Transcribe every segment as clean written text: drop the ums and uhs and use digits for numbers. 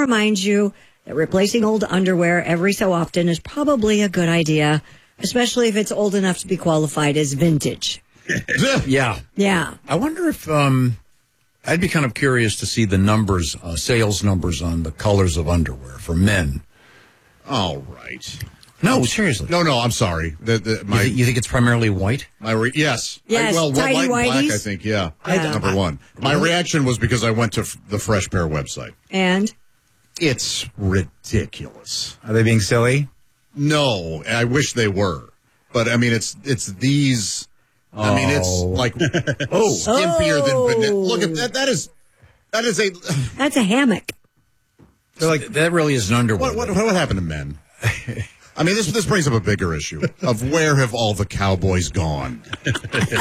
remind you that replacing old underwear every so often is probably a good idea, especially if it's old enough to be qualified as vintage. Yeah. Yeah. I wonder if I'd be kind of curious to see the numbers, sales numbers on the colors of underwear for men. All right. No, seriously. No, I'm sorry. You think it's primarily white? Yes. Yes, white tidy and black, whities? I think, yeah. Yeah. Number one. My reaction was because I went to the Fresh Pair website. And? It's ridiculous. Are they being silly? No, I wish they were. But, I mean, it's these... I mean, it's like skimpier than vanilla. Look at that. That is a... That's a hammock. They're like, that really is an underwear. What happened to men? I mean, this brings up a bigger issue of where have all the cowboys gone? And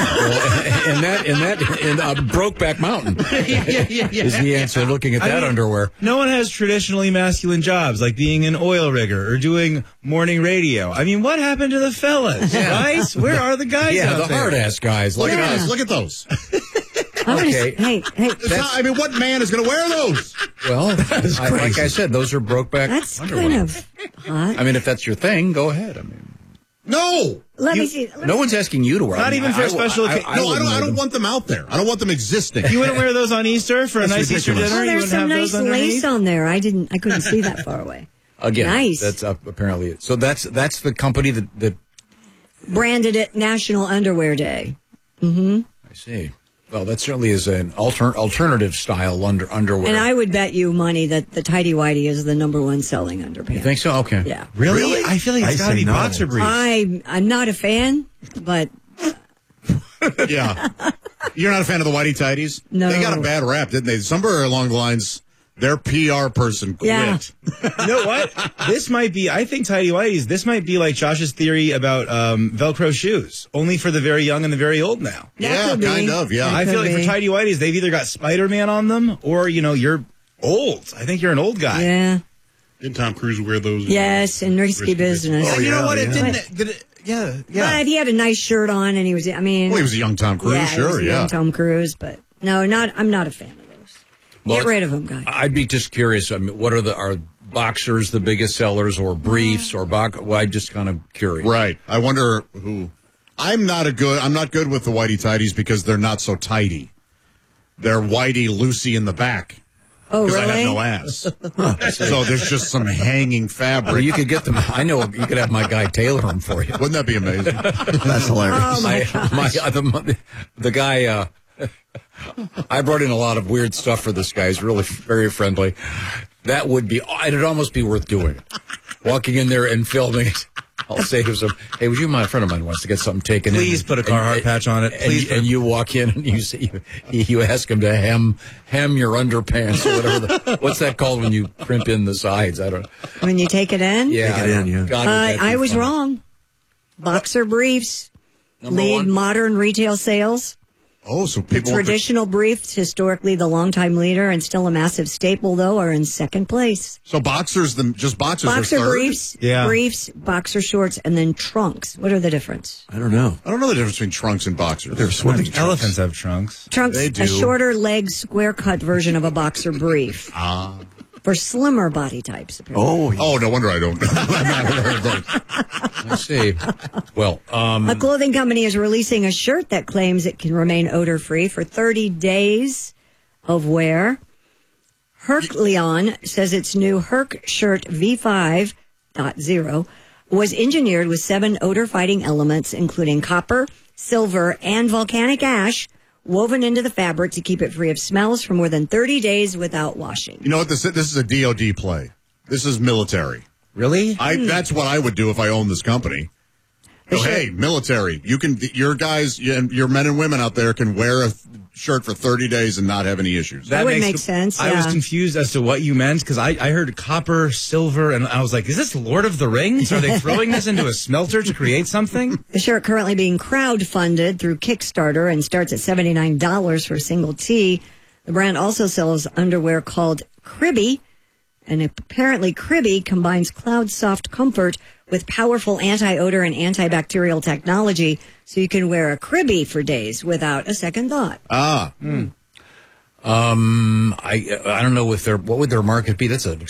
Brokeback Mountain is the answer. Looking at that underwear, no one has traditionally masculine jobs like being an oil rigger or doing morning radio. I mean, what happened to the fellas, guys? Where are the guys? yeah, out the there? hard ass guys. Look Like at those. Look at those. Okay. Hey. I mean, what man is going to wear those? Well, like I said, those are Brokeback That's underwear. kind of hot. I mean, if that's your thing, go ahead. I mean, No. Let me see. no one's asking you to wear. Not even for a special occasion. I don't want them out there. I don't want them existing. You wouldn't wear those on Easter for a That's nice Easter ridiculous. dinner? Oh, You there's wouldn't some have nice those underneath? lace on there. I couldn't see that far away. Again, Nice. that's apparently it. So that's the company that Branded it National Underwear Day. I see. Well, that certainly is an alternative style underwear. And I would bet you money that the Tidy Whitey is the number one selling underpants. You think so? Okay. Yeah. Really? I feel like it's got to be boxer briefs. I'm not a fan, but Yeah. You're not a fan of the Whitey Tidies? No. They got a bad rap, didn't they? Somewhere along the lines, their PR person quit. Yeah. You know what? I think Tidy Whities, this might be like Josh's theory about Velcro shoes, only for the very young and the very old now. Yeah, could be. kind of, yeah. I feel like for Tidy Whities, they've either got Spider-Man on them or, you're old. I think you're an old guy. yeah. Didn't Tom Cruise wear those? Yes, and risky business. Oh, You know yeah, what? yeah. But he had a nice shirt on, and he was. Well, he was a young Tom Cruise, yeah, he was sure, a young Tom Cruise, but no, I'm not a fan of those. Get rid of them, guys. I'd be just curious. I mean, what are boxers the biggest sellers, or briefs, or Well, I'm just kind of curious. Right. I wonder who. I'm not good with the Whitey Tidies because they're not so tidy. They're Whitey Lucy in the back. Oh, Because really? I have no ass. So there's just some hanging fabric. Well, you could get them. I know you could have my guy tailor them for you. Wouldn't that be amazing? That's hilarious. Oh, my gosh. The guy. I brought in a lot of weird stuff for this guy. He's really very friendly. That would be. It'd almost be worth doing it. Walking in there and filming it. I'll say to him, "Hey, would you mind? A friend of mine wants to get something taken. Please put a Carhartt patch on it. Please. And you walk in and you ask him to hem your underpants or whatever. What's that called when you crimp in the sides? I don't know. When you take it in? Yeah, Take it in, yeah. God, would that be I was fun. wrong. Boxer briefs lead one. modern retail sales. Oh, so people. Traditional briefs, historically the longtime leader and still a massive staple, though, are in second place. So boxers are Boxer third? briefs, Yeah. briefs, boxer shorts, and then trunks. What are the difference? I don't know. I don't know the difference between trunks and boxers. They're swimming trunks. Elephants have trunks. Trunks, They do. a shorter leg, square cut version of a boxer brief. For slimmer body types, apparently. Oh, no wonder I don't. I'm not aware of those. Let's see. Well, A clothing company is releasing a shirt that claims it can remain odor-free for 30 days of wear. Hercleon says its new Herc shirt V5.0 was engineered with 7 odor-fighting elements, including copper, silver, and volcanic ash, woven into the fabric to keep it free of smells for more than 30 days without washing. You know what? This is a DOD play. This is military. Really? That's what I would do if I owned this company. Go, hey, military, your guys, your men and women out there can wear a shirt for 30 days and not have any issues. That would make sense, I was yeah. confused as to what you meant because I heard copper, silver, and I was like, is this Lord of the Rings? Are they throwing this into a smelter to create something? The shirt currently being crowdfunded through Kickstarter and starts at $79 for a single tee. The brand also sells underwear called Cribby, and apparently Cribby combines Cloud Soft Comfort with powerful anti-odor and antibacterial technology, so you can wear a Cribby for days without a second thought. Ah. I don't know what would their market be. That's an